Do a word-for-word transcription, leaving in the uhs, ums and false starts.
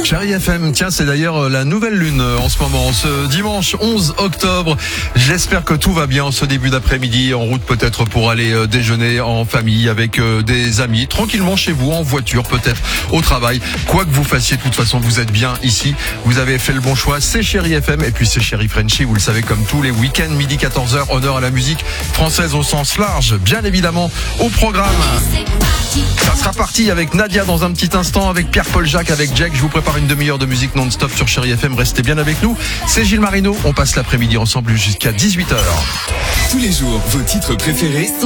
Chérie F M, tiens, c'est d'ailleurs la nouvelle lune en ce moment, ce dimanche onze octobre. J'espère que tout va bien en ce début d'après-midi, en route peut-être pour aller déjeuner en famille avec des amis, tranquillement chez vous, en voiture peut-être, au travail. Quoi que vous fassiez, de toute façon, vous êtes bien ici. Vous avez fait le bon choix. C'est Chérie F M et puis c'est Chérie Frenchy, vous le savez, comme tous les week-ends, midi quatorze heures, honneur à la musique française au sens large, bien évidemment, au programme. Ça sera parti avec Nadia dans un petit instant, avec Pierre-Paul Jacques, avec Jack. Je vous prépare une demi-heure de musique non-stop sur Chérie F M. Restez bien avec nous. C'est Gilles Marino. On passe l'après-midi ensemble jusqu'à dix-huit heures. Tous les jours, vos titres préférés sont